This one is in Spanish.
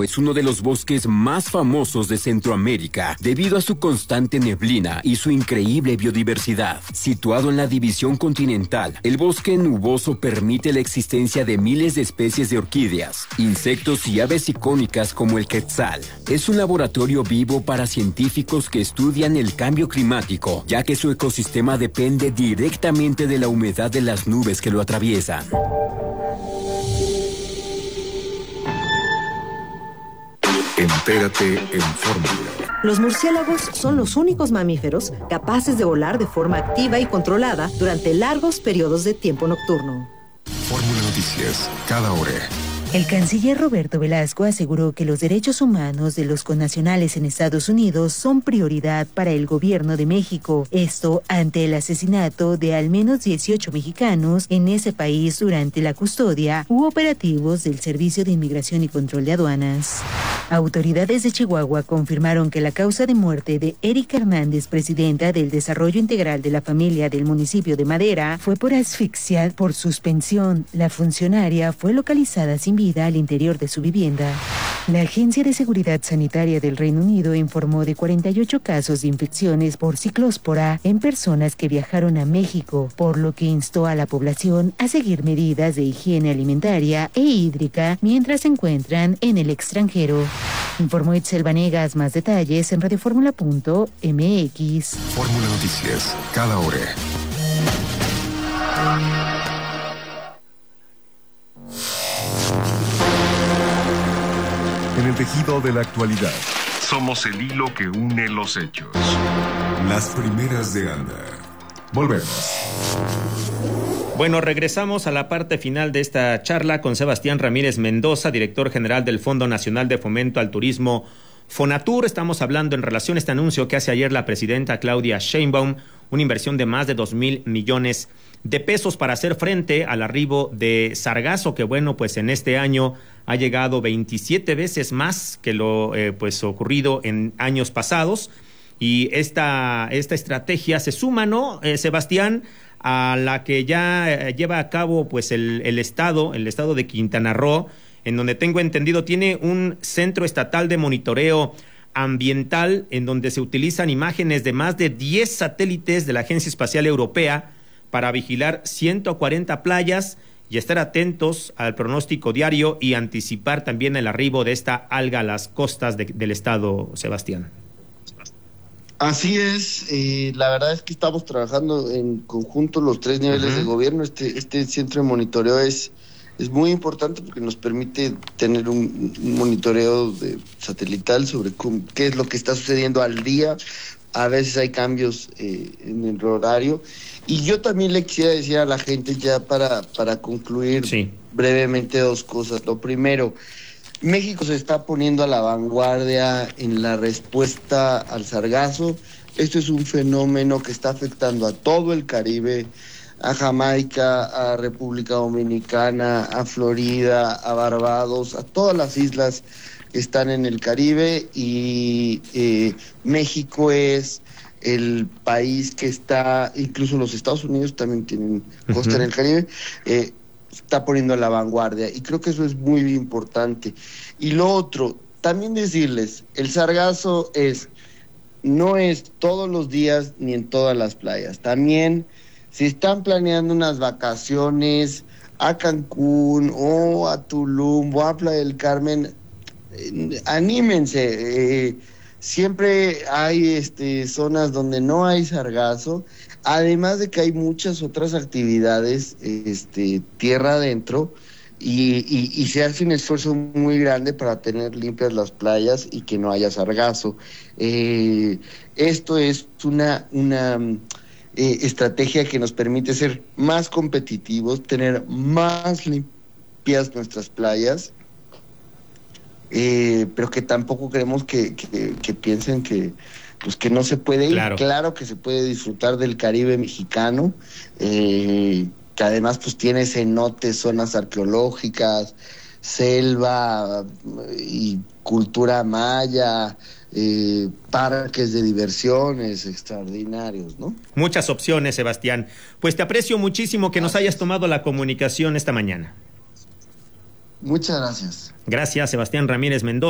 es uno de los bosques más famosos de Centroamérica, debido a su constante neblina y su increíble biodiversidad. Situado en la división continental, el bosque nuboso permite la existencia de miles de especies de orquídeas, insectos y aves icónicas como el quetzal. Es un laboratorio vivo para científicos que estudian el cambio climático, ya que su ecosistema depende directamente de la humedad de las nubes que lo atraviesan. Entérate en Fórmula. Los murciélagos son los únicos mamíferos capaces de volar de forma activa y controlada durante largos periodos de tiempo nocturno. Fórmula Noticias, cada hora. El canciller Roberto Velasco aseguró que los derechos humanos de los connacionales en Estados Unidos son prioridad para el gobierno de México. Esto ante el asesinato de al menos 18 mexicanos en ese país durante la custodia u operativos del Servicio de Inmigración y Control de Aduanas. Autoridades de Chihuahua confirmaron que la causa de muerte de Erika Hernández, presidenta del Desarrollo Integral de la Familia del municipio de Madera, fue por asfixia por suspensión. La funcionaria fue localizada sin vida al interior de su vivienda. La Agencia de Seguridad Sanitaria del Reino Unido informó de 48 casos de infecciones por ciclóspora en personas que viajaron a México, por lo que instó a la población a seguir medidas de higiene alimentaria e hídrica mientras se encuentran en el extranjero. Informó Itzel Vanegas. Más detalles en radioformula.mx. Fórmula Noticias, cada hora. En el tejido de la actualidad, somos el hilo que une los hechos. Las primeras de Anda. Volvemos. Bueno, regresamos a la parte final de esta charla con Sebastián Ramírez Mendoza, director general del Fondo Nacional de Fomento al Turismo, Fonatur. Estamos hablando en relación a este anuncio que hace ayer la presidenta Claudia Sheinbaum, una inversión de más de 2,000 millones de pesos para hacer frente al arribo de sargazo, que bueno, pues en este año ha llegado 27 veces más que lo ocurrido en años pasados. Y esta estrategia se suma, ¿no, Sebastián?, a la que ya lleva a cabo pues el estado de Quintana Roo, en donde tengo entendido tiene un centro estatal de monitoreo ambiental en donde se utilizan imágenes de más de 10 satélites de la Agencia Espacial Europea para vigilar 140 playas y estar atentos al pronóstico diario y anticipar también el arribo de esta alga a las costas del estado, Sebastián. Así es, la verdad es que estamos trabajando en conjunto los tres niveles de gobierno. Este centro de monitoreo es muy importante porque nos permite tener un monitoreo satelital sobre qué es lo que está sucediendo al día. A veces hay cambios en el horario. Y yo también le quisiera decir a la gente, ya para concluir brevemente, dos cosas. Lo primero, México se está poniendo a la vanguardia en la respuesta al sargazo. Esto es un fenómeno que está afectando a todo el Caribe, a Jamaica, a República Dominicana, a Florida, a Barbados, a todas las islas que están en el Caribe, y México es el país que está, incluso los Estados Unidos también tienen costa en el Caribe, está poniendo a la vanguardia, y creo que eso es muy importante. Y lo otro, también decirles, el sargazo no es todos los días ni en todas las playas. También, si están planeando unas vacaciones a Cancún o a Tulum o a Playa del Carmen, anímense. Siempre hay zonas donde no hay sargazo, además de que hay muchas otras actividades tierra adentro, y se hace un esfuerzo muy grande para tener limpias las playas y que no haya sargazo. Esto es una estrategia que nos permite ser más competitivos, tener más limpias nuestras playas, pero que tampoco queremos que piensen que no se puede ir. Claro que se puede disfrutar del Caribe mexicano, que además pues tiene cenotes, zonas arqueológicas, selva y cultura maya, parques de diversiones extraordinarios, ¿no? Muchas opciones, Sebastián. Pues te aprecio muchísimo que nos hayas tomado la comunicación esta mañana. Muchas gracias. Gracias, Sebastián Ramírez Mendoza.